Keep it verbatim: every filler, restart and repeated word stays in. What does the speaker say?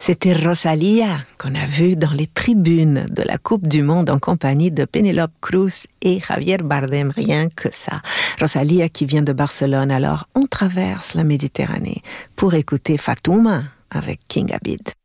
C'était Rosalía qu'on a vu dans les tribunes de la Coupe du Monde en compagnie de Penélope Cruz et Javier Bardem, rien que ça. Rosalía qui vient de Barcelone, alors on traverse la Méditerranée pour écouter Fatouma avec King Abid.